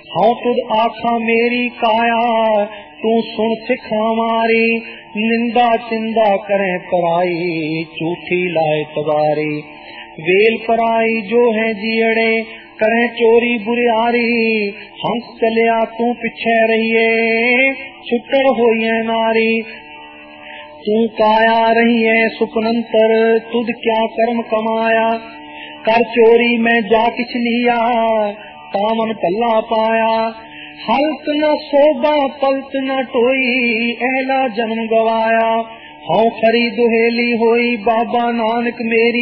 हाँ तुद आखा मेरी काया, तू सुन सिख हमारी, निंदा चिंदा करें पराई, झूठी लाए तबारी। वेल पराई जो है जियड़े, करें चोरी बुरियारी, हंस चलिया तू पिछे रहिए, छुट्टड़ होइए नारी। तू काया रही है सुपनंतर, तुद क्या कर्म कमाया, कर चोरी में जा किछ लिया, तामन पल्ला पाया। हल्त न शोभा पलत न टोई, एला जन्म गवाया। हाँ खरी दुहेली होई, बाबा नानक मेरी